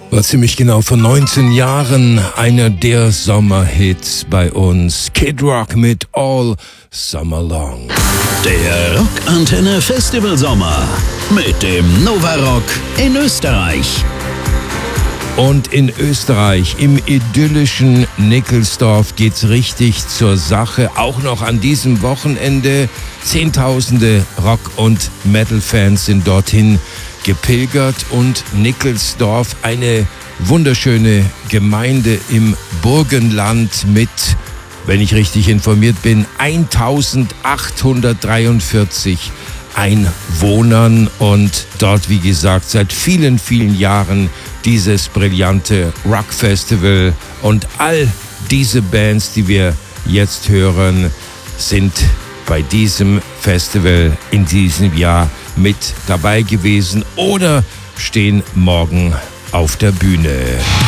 War ziemlich genau vor 19 Jahren einer der Sommerhits bei uns. Kid Rock mit All Summer Long. Der Rockantenne Festival Sommer mit dem Nova Rock in Österreich. Und in Österreich, im idyllischen Nickelsdorf, geht's richtig zur Sache. Auch noch an diesem Wochenende. Zehntausende Rock- und Metal-Fans sind dorthin gepilgert und Nickelsdorf, eine wunderschöne Gemeinde im Burgenland mit, wenn ich richtig informiert bin, 1843 Einwohnern und dort, wie gesagt, seit vielen, vielen Jahren dieses brillante Rock-Festival und all diese Bands, die wir jetzt hören, sind bei diesem Festival in diesem Jahr mit dabei gewesen oder stehen morgen auf der Bühne.